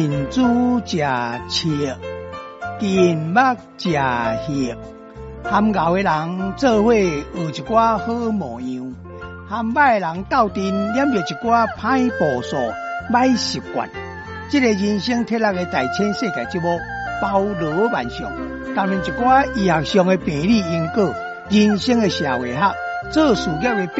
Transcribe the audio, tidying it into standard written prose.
近朱食赤，近墨食黑。含牛的人做伙学一寡好模样，含歹人斗阵染着一寡歹步数、歹习惯。这个人生铁六的大千世界节目包罗万象，谈论一寡医学上的病理因果、人生的社会学、做事业的